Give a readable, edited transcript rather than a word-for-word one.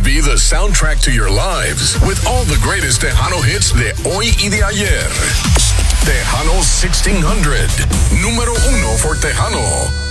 Be the soundtrack to your lives with all the greatest Tejano hits de hoy y de ayer. Tejano 1600, número uno for Tejano.